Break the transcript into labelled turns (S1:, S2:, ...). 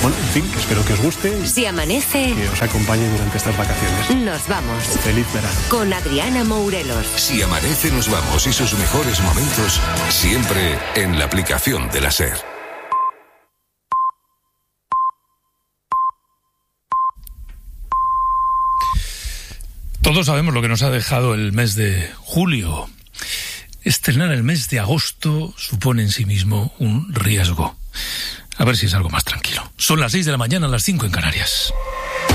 S1: Bueno, en fin, espero que os guste.
S2: Si amanece,
S1: Que os acompañe durante estas vacaciones.
S2: nos vamos.
S1: Feliz verano.
S2: Con Adriana Mourelos.
S3: Si amanece, nos vamos y sus mejores momentos siempre en la aplicación de la SER.
S4: Todos sabemos lo que nos ha dejado el mes de julio. Estrenar el mes de agosto supone en sí mismo un riesgo. A ver si es algo más tranquilo. Son las 6 de la mañana, las 5 en Canarias.